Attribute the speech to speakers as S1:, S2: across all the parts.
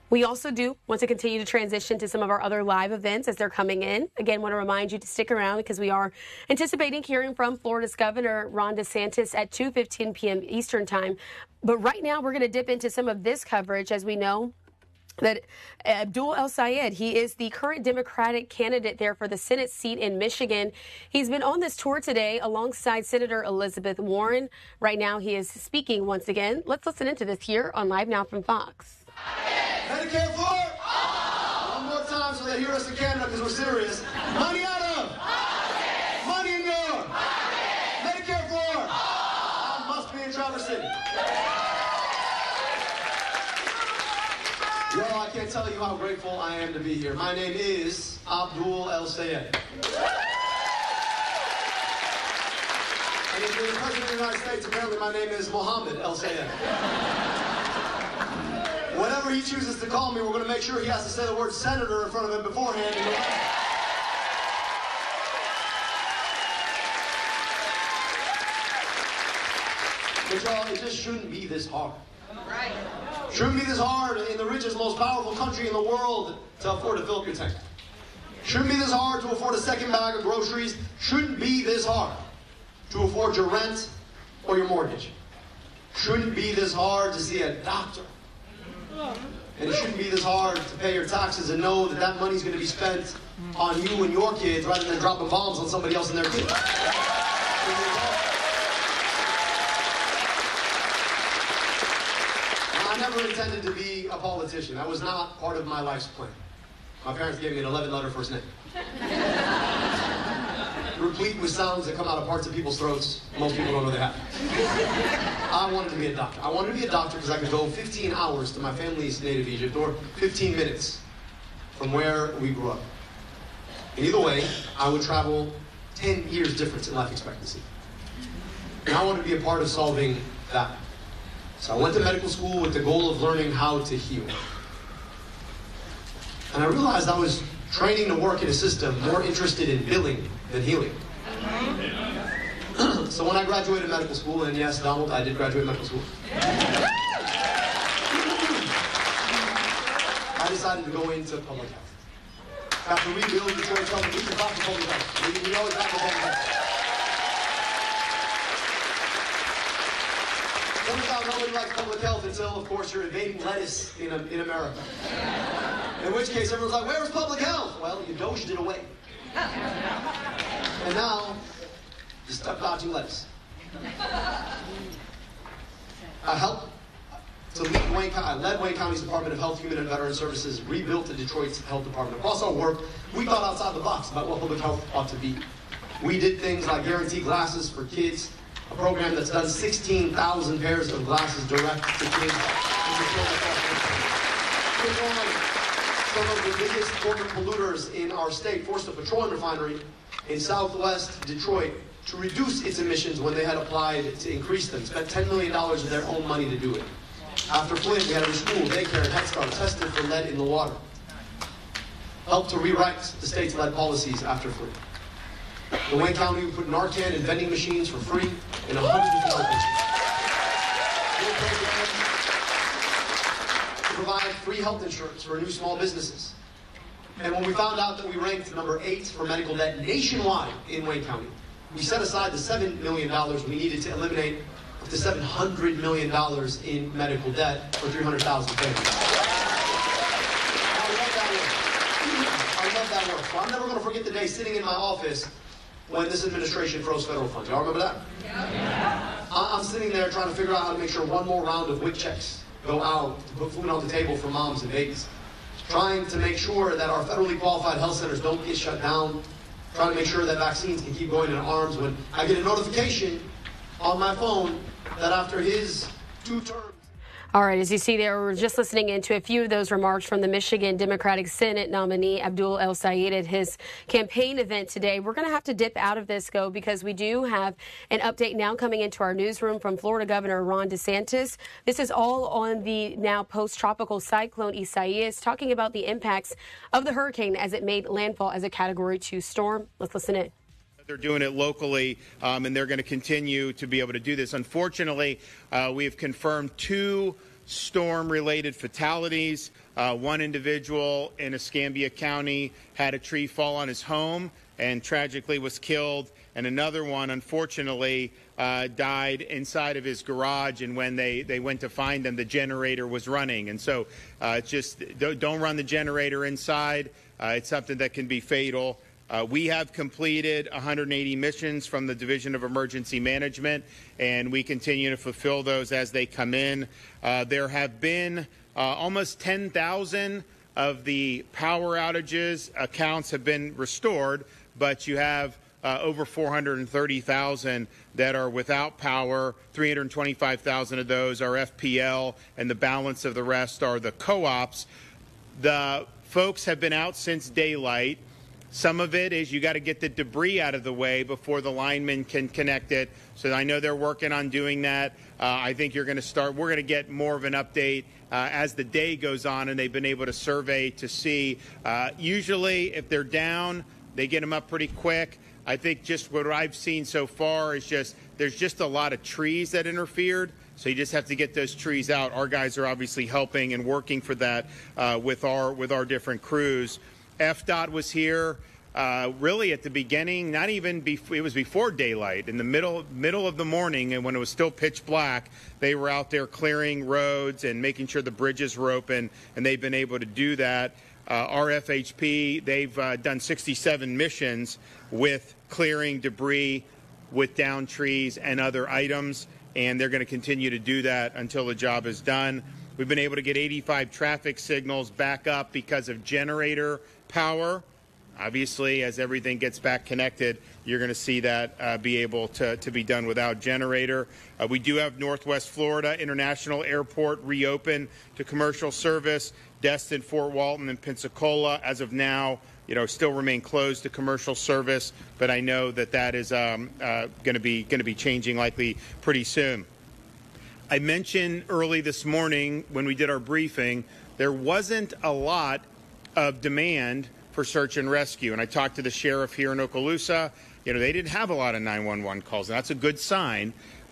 S1: We also do want to continue to transition to some of our other live events as they're coming in. Again, want to remind you to stick around because we are anticipating hearing from Florida's Governor Ron DeSantis at 2:15 p.m. Eastern Time. But right now, we're going to dip into some of this coverage as we know that Abdul El-Sayed, he is the current Democratic candidate there for the Senate seat in Michigan. He's been on this tour today alongside Senator Elizabeth Warren. Right now, he is speaking once again. Let's listen into this here on Live Now from Fox.
S2: Medicare for all. One more time so they hear us in Canada because we're serious. Money out of. Money in your. Medicare for all. I must be in Traverse City. Yo, I can't tell you how grateful I am to be here. My name is Abdul El-Sayed. And if you're the President of the United States, apparently my name is Mohammed El-Sayed. Whatever he chooses to call me, we're going to make sure he has to say the word senator in front of him beforehand. But y'all, it just shouldn't be this hard. Right. Shouldn't be this hard in the richest, most powerful country in the world to afford to fill up your tank. Shouldn't be this hard to afford a second bag of groceries. Shouldn't be this hard to afford your rent or your mortgage. Shouldn't be this hard to see a doctor. And it shouldn't be this hard to pay your taxes and know that that money's going to be spent on you and your kids rather than dropping bombs on somebody else and their kids. I never intended to be a politician. That was not part of my life's plan. My parents gave me an 11-letter first name. Replete with sounds that come out of parts of people's throats. Most people don't know they have. I wanted to be a doctor. I wanted to be a doctor because I could go 15 hours to my family's native Egypt or 15 minutes from where we grew up. And either way, I would travel 10 years difference in life expectancy. And I wanted to be a part of solving that. So I went to medical school with the goal of learning how to heal. And I realized I was training to work in a system more interested in billing than healing. So when I graduated medical school, and yes, Donald, I did graduate medical school, I decided to go into public health. Got to rebuild Detroit's health. We can talk to public health. We always talk to public health. Turns out nobody likes public health until, of course, you're invading lettuce in America. In which case, everyone's like, where's public health? Well, you dosed it away. And now, you're stuck dodging lettuce. I helped to lead Wayne County. I led Wayne County's Department of Health, Human and Veteran Services, rebuilt the Detroit's health department. Across our work, we thought outside the box about what public health ought to be. We did things like guarantee glasses for kids, a program that's done 16,000 pairs of glasses direct to kids. Some of the biggest corporate polluters in our state forced a petroleum refinery in southwest Detroit to reduce its emissions when they had applied to increase them. Spent $10 million of their own money to do it. After Flint, we had a school, daycare, and Head Start tested for lead in the water. Helped to rewrite the state's lead policies after Flint. In Wayne County, we put Narcan in vending machines for free in 150 locations. To provide free health insurance for new small businesses. And when we found out that we ranked number 8 for medical debt nationwide in Wayne County, we set aside the $7 million we needed to eliminate up to $700 million in medical debt for 300,000 families. I love that work. Well, I'm never going to forget the day sitting in my office when this administration froze federal funds. Y'all remember that? Yeah. I'm sitting there trying to figure out how to make sure one more round of WIC checks go out to put food on the table for moms and babies. Trying to make sure that our federally qualified health centers don't get shut down. Trying to make sure that vaccines can keep going in arms when I get a notification on my phone that after his 2 terms.
S1: All right, as you see there, we're just listening into a few of those remarks from the Michigan Democratic Senate nominee Abdul El-Sayed at his campaign event today. We're going to have to dip out of this, though, because we do have an update now coming into our newsroom from Florida Governor Ron DeSantis. This is all on the now post-tropical cyclone Isaias, talking about the impacts of the hurricane as it made landfall as a Category 2 storm. Let's listen in.
S3: They're doing it locally, and they're going to continue to be able to do this. Unfortunately, we have confirmed 2 storm-related fatalities. One individual in Escambia County had a tree fall on his home and tragically was killed, and another one, unfortunately, died inside of his garage, and when they went to find him, the generator was running. And so just don't run the generator inside. It's something that can be fatal. We have completed 180 missions from the Division of Emergency Management, and we continue to fulfill those as they come in. There have been almost 10,000 of the power outages accounts have been restored, but you have over 430,000 that are without power. 325,000 of those are FPL, and the balance of the rest are the co-ops. The folks have been out since daylight. Some of it is you got to get the debris out of the way before the linemen can connect it. So I know they're working on doing that. I think we're going to get more of an update as the day goes on, and they've been able to survey to see. Usually if they're down, they get them up pretty quick. I think just what I've seen so far is there's just a lot of trees that interfered. So you just have to get those trees out. Our guys are obviously helping and working for that with our different crews. FDOT was here really at the beginning, not even it was before daylight, in the middle of the morning, and when it was still pitch black, they were out there clearing roads and making sure the bridges were open, and they've been able to do that. Our FHP, they've done 67 missions with clearing debris, with downed trees and other items, and they're going to continue to do that until the job is done. We've been able to get 85 traffic signals back up because of generator power. Obviously, as everything gets back connected, you're going to see that be able to be done without generator. We do have Northwest Florida International Airport reopened to commercial service. Destin, Fort Walton, and Pensacola, as of now, still remain closed to commercial service. But I know that is going to be changing likely pretty soon. I mentioned early this morning when we did our briefing, there wasn't a lot of demand for search and rescue. And I talked to the sheriff here in Okaloosa. They didn't have a lot of 911 calls, and that's a good sign.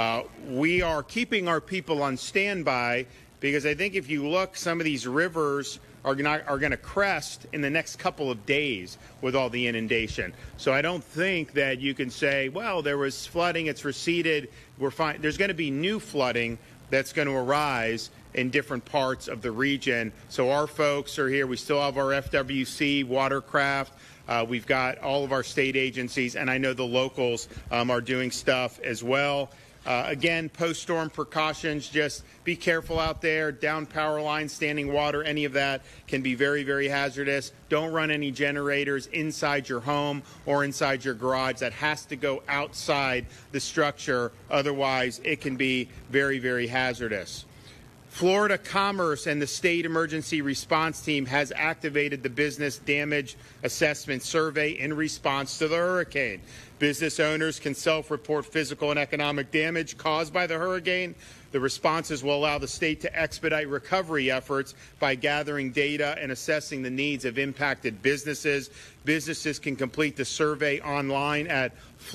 S3: We are keeping our people on standby because I think if you look, some of these rivers are going to crest in the next couple of days with all the inundation. So I don't think that you can say, well, there was flooding, it's receded, we're fine. There's going to be new flooding that's going to arise in different parts of the region. So our folks are here. We still have our FWC, Watercraft. We've got all of our state agencies, and I know the locals are doing stuff as well. Again, post-storm precautions, just be careful out there. Down power lines, standing water, any of that can be very, very hazardous. Don't run any generators inside your home or inside your garage. That has to go outside the structure. Otherwise, it can be very, very hazardous. Florida Commerce and the State Emergency Response Team has activated the Business Damage Assessment Survey in response to the hurricane. Business owners can self-report physical and economic damage caused by the hurricane. The responses will allow the state to expedite recovery efforts by gathering data and assessing the needs of impacted businesses. Businesses can complete the survey online at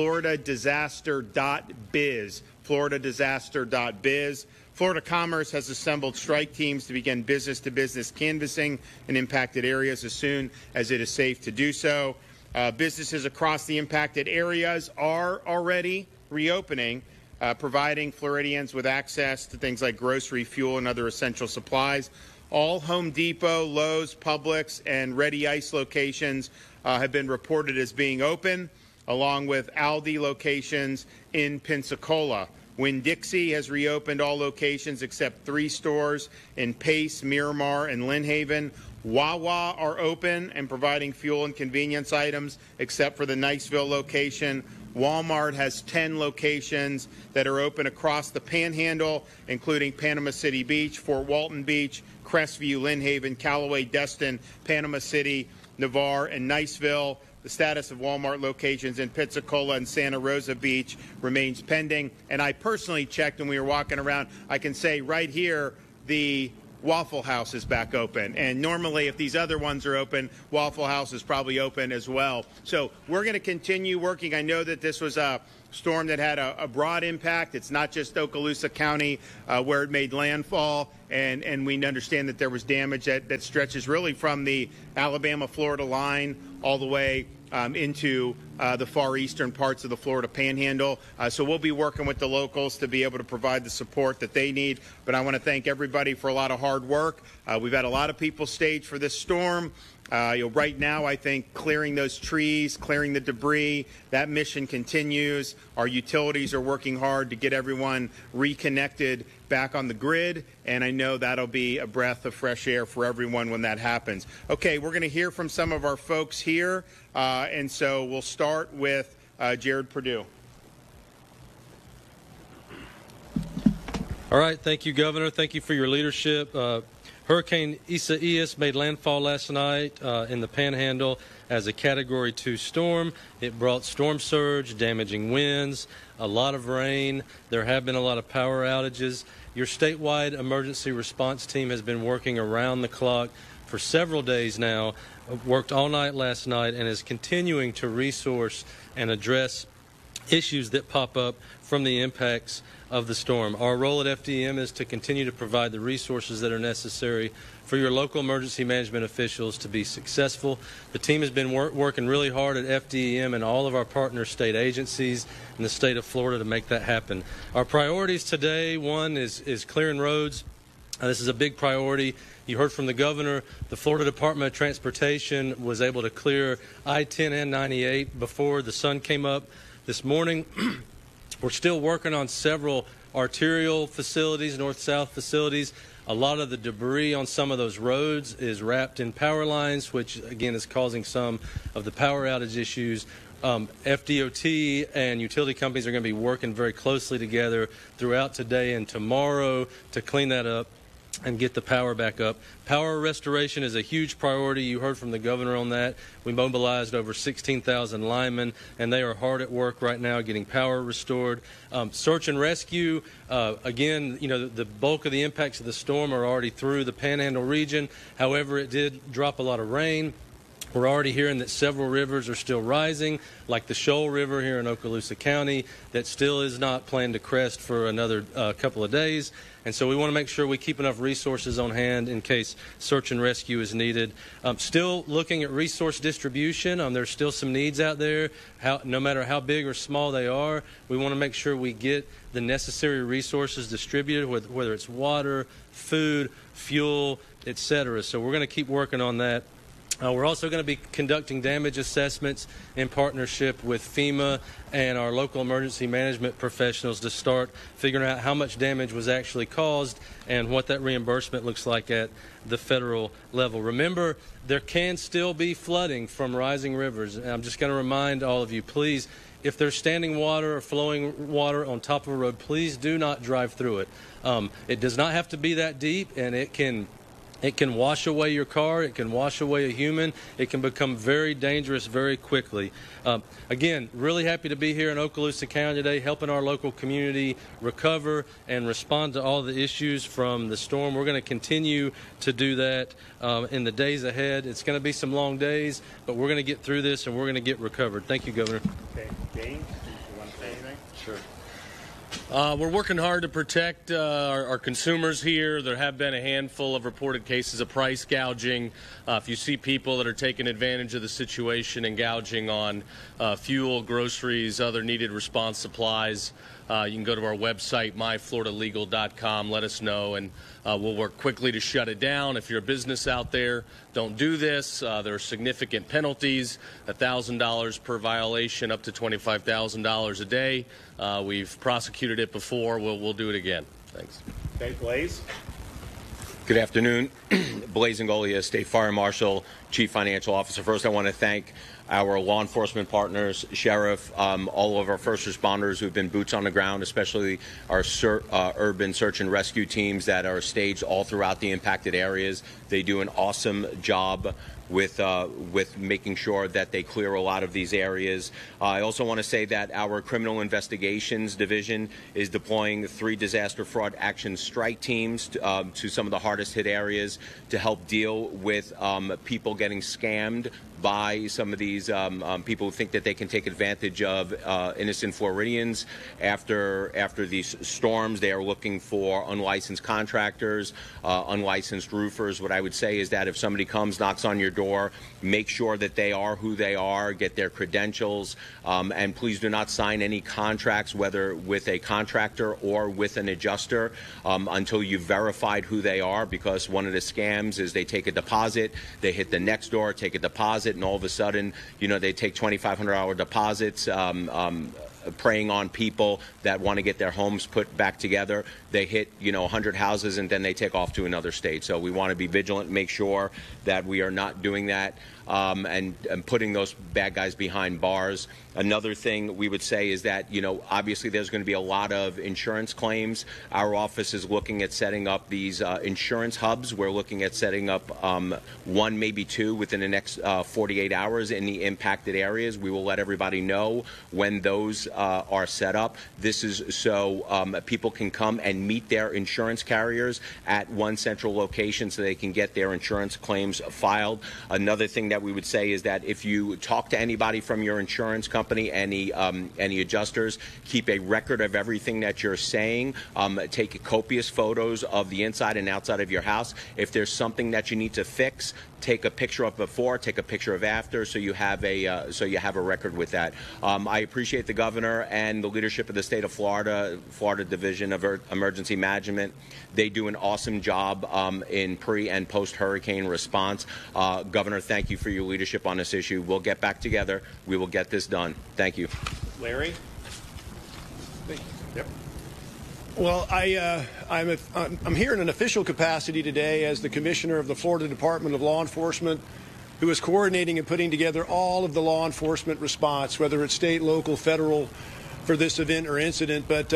S3: floridadisaster.biz, floridadisaster.biz. Florida Commerce has assembled strike teams to begin business-to-business canvassing in impacted areas as soon as it is safe to do so. Businesses across the impacted areas are already reopening, providing Floridians with access to things like grocery, fuel, and other essential supplies. All Home Depot, Lowe's, Publix, and Ready Ice locations have been reported as being open, along with Aldi locations in Pensacola. Winn-Dixie has reopened all locations except 3 stores in Pace, Miramar, and Lynn Haven. Wawa are open and providing fuel and convenience items except for the Niceville location. Walmart has 10 locations that are open across the Panhandle, including Panama City Beach, Fort Walton Beach, Crestview, Lynn Haven, Callaway, Destin, Panama City, Navarre, and Niceville. The status of Walmart locations in Pensacola and Santa Rosa Beach remains pending. And I personally checked when we were walking around. I can say right here, the Waffle House is back open. And normally, if these other ones are open, Waffle House is probably open as well. So we're going to continue working. I know that this was a storm that had a broad impact. It's not just Okaloosa County where it made landfall, and we understand that there was damage that stretches really from the Alabama-Florida line all the way into the far eastern parts of the Florida Panhandle. So we'll be working with the locals to be able to provide the support that they need. But I want to thank everybody for a lot of hard work. We've had a lot of people staged for this storm. Right now, I think clearing those trees, clearing the debris, that mission continues. Our utilities are working hard to get everyone reconnected back on the grid, and I know that'll be a breath of fresh air for everyone when that happens. Okay, we're going to hear from some of our folks here, and so we'll start with Jared Perdue.
S4: All right, thank you, Governor. Thank you for your leadership. Hurricane Isaias made landfall last night in the Panhandle as a Category 2 storm. It brought storm surge, damaging winds, a lot of rain. There have been a lot of power outages. Your statewide emergency response team has been working around the clock for several days now, worked all night last night, and is continuing to resource and address issues that pop up from the impacts of the storm. Our role at FDM is to continue to provide the resources that are necessary for your local emergency management officials to be successful. The team has been working really hard at FDM and all of our partner state agencies in the state of Florida to make that happen. Our priorities today, one is clearing roads. This is a big priority. You heard from the governor. The Florida Department of Transportation was able to clear I-10 and 98 before the sun came up this morning. We're still working on several arterial facilities, north-south facilities. A lot of the debris on some of those roads is wrapped in power lines, which, again, is causing some of the power outage issues. FDOT and utility companies are going to be working very closely together throughout today and tomorrow to clean that up and get the power back up. Power restoration is a huge priority. You heard from the governor on that. We mobilized over 16,000 linemen, and they are hard at work right now getting power restored. Search and rescue, again, the bulk of the impacts of the storm are already through the Panhandle region. However, it did drop a lot of rain. We're already hearing that several rivers are still rising, like the Shoal River here in Okaloosa County, that still is not planned to crest for another couple of days. And so we want to make sure we keep enough resources on hand in case search and rescue is needed. Still looking at resource distribution. There's still some needs out there. No matter how big or small they are, we want to make sure we get the necessary resources distributed, whether it's water, food, fuel, etc. So we're going to keep working on that. We're also going to be conducting damage assessments in partnership with FEMA and our local emergency management professionals to start figuring out how much damage was actually caused and what that reimbursement looks like at the federal level. Remember, there can still be flooding from rising rivers. And I'm just going to remind all of you, please, if there's standing water or flowing water on top of a road, please do not drive through it. It does not have to be that deep, and it can wash away your car. It can wash away a human. It can become very dangerous very quickly. Again, really happy to be here in Okaloosa County today, helping our local community recover and respond to all the issues from the storm. We're going to continue to do that in the days ahead. It's going to be some long days, but we're going to get through this and we're going to get recovered. Thank you, Governor.
S3: Okay, James, you want to say anything?
S4: Sure.
S5: We're working hard to protect our consumers here. There have been a handful of reported cases of price gouging. If you see people that are taking advantage of the situation and gouging on fuel, groceries, other needed response supplies, you can go to our website, myfloridalegal.com. Let us know, and we'll work quickly to shut it down. If you're a business out there, don't do this. There are significant penalties, $1,000 per violation, up to $25,000 a day. We've prosecuted it before. We'll do it again. Thanks.
S3: Okay, Blaze.
S6: Good afternoon. Blaze Ingoglia, State Fire Marshal, Chief Financial Officer. First, I want to thank our law enforcement partners, sheriff, all of our first responders who've been boots on the ground, especially our urban search and rescue teams that are staged all throughout the impacted areas. They do an awesome job with making sure that they clear a lot of these areas. I also want to say that our criminal investigations division is deploying 3 disaster fraud action strike teams to some of the hardest hit areas to help deal with people getting scammed by some of these people who think that they can take advantage of innocent Floridians after these storms. They are looking for unlicensed contractors, unlicensed roofers. What I would say is that if somebody comes, knocks on your door, make sure that they are who they are, get their credentials, and please do not sign any contracts, whether with a contractor or with an adjuster, until you've verified who they are, because one of the scams is they take a deposit, they hit the next door, take a deposit, and all of a sudden, they take $2,500 deposits, preying on people that want to get their homes put back together. They hit, 100 houses, and then they take off to another state. So we want to be vigilant, make sure that we are not doing that, and putting those bad guys behind bars. Another thing we would say is that, obviously there's going to be a lot of insurance claims. Our office is looking at setting up these insurance hubs. We're looking at setting up 1, maybe 2 within the next 48 hours in the impacted areas. We will let everybody know when those are set up. This is so people can come and meet their insurance carriers at one central location so they can get their insurance claims filed. Another thing that we would say is that if you talk to anybody from your insurance company, any adjusters, keep a record of everything that you're saying. Take copious photos of the inside and outside of your house. If there's something that you need to fix, take a picture of before, take a picture of after, so you have a record with that. I appreciate the governor and the leadership of the state of Florida Division of Emergency Management. They do an awesome job in pre and post hurricane response. Governor, thank you for your leadership on this issue. We'll get back together. We will get this done. Thank you.
S3: Larry?
S7: Yep. Well, I'm here in an official capacity today as the Commissioner of the Florida Department of Law Enforcement, who is coordinating and putting together all of the law enforcement response, whether it's state, local, federal, for this event or incident. But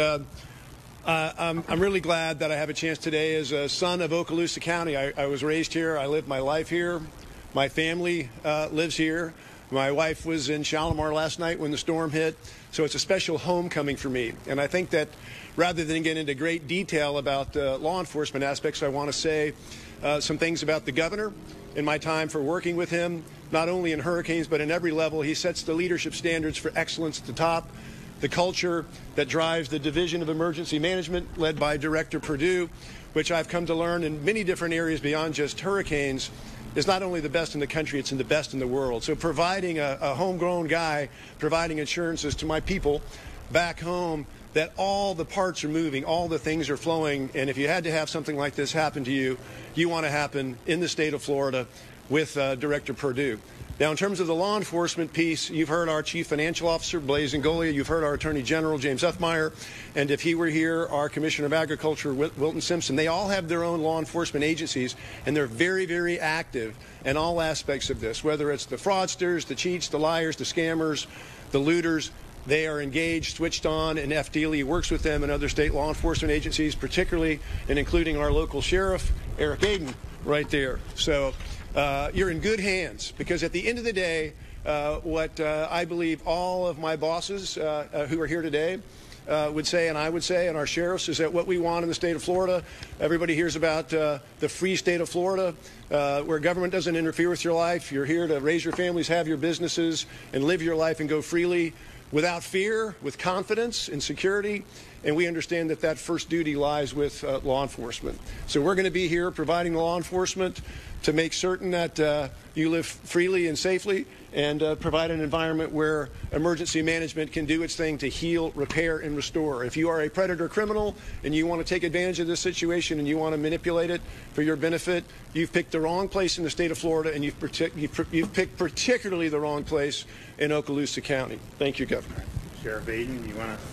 S7: I'm really glad that I have a chance today as a son of Okaloosa County. I was raised here. I lived my life here. My family lives here. My wife was in Shalimar last night when the storm hit, so it's a special homecoming for me. And I think that rather than get into great detail about law enforcement aspects, I want to say some things about the governor. In my time for working with him, not only in hurricanes but in every level, he sets the leadership standards for excellence at the top. The culture that drives the Division of Emergency Management, led by Director Perdue, which I've come to learn in many different areas beyond just hurricanes, is not only the best in the country, it's in the best in the world. So providing a homegrown guy, providing assurances to my people back home that all the parts are moving, all the things are flowing, and if you had to have something like this happen to you, you want to happen in the state of Florida with Director Perdue. Now, in terms of the law enforcement piece, you've heard our Chief Financial Officer, Blaise Ingoglia. You've heard our Attorney General, James Uthmeyer. And if he were here, our Commissioner of Agriculture, Wilton Simpson. They all have their own law enforcement agencies, and they're very, very active in all aspects of this, whether it's the fraudsters, the cheats, the liars, the scammers, the looters. They are engaged, switched on, and FDLE works with them and other state law enforcement agencies, particularly and including our local sheriff, Eric Aiden, right there. So you're in good hands, because at the end of the day, what I believe all of my bosses who are here today would say, and I would say, and our sheriffs, is that what we want in the state of Florida, everybody hears about the free state of Florida, where government doesn't interfere with your life. You're here to raise your families, have your businesses, and live your life and go freely without fear, with confidence and security. And we understand that that first duty lies with law enforcement. So we're going to be here providing law enforcement to make certain that you live freely and safely, and provide an environment where emergency management can do its thing to heal, repair, and restore. If you are a predator criminal and you want to take advantage of this situation and you want to manipulate it for your benefit, you've picked the wrong place in the state of Florida, and you've picked particularly the wrong place in Okaloosa County. Thank you, Governor.
S3: Sheriff Aiden, you want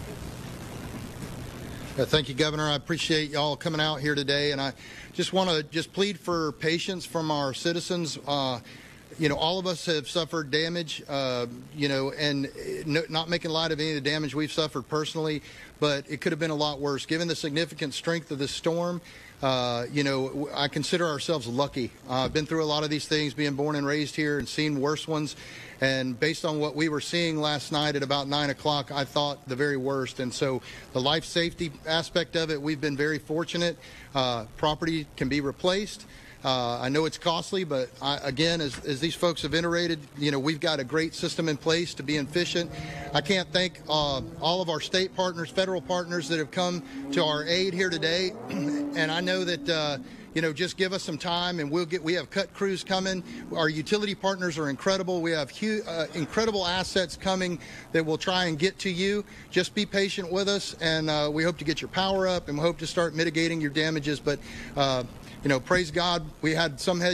S8: to? Thank you, Governor. I appreciate y'all coming out here today, and I just want to plead for patience from our citizens. all of us have suffered damage, and not making light of any of the damage we've suffered personally, but it could have been a lot worse. Given the significant strength of this storm, I consider ourselves lucky. I've been through a lot of these things, being born and raised here and seen worse ones. And based on what we were seeing last night at about 9 o'clock, I thought the very worst. And so the life safety aspect of it, we've been very fortunate. Property can be replaced. I know it's costly, but again, as these folks have iterated, we've got a great system in place to be efficient. I can't thank all of our state partners, federal partners that have come to our aid here today. And I know that, just give us some time and we have cut crews coming. Our utility partners are incredible. We have incredible assets coming that will try and get to you. Just be patient with us, and we hope to get your power up, and we hope to start mitigating your damages. But, praise God, we had some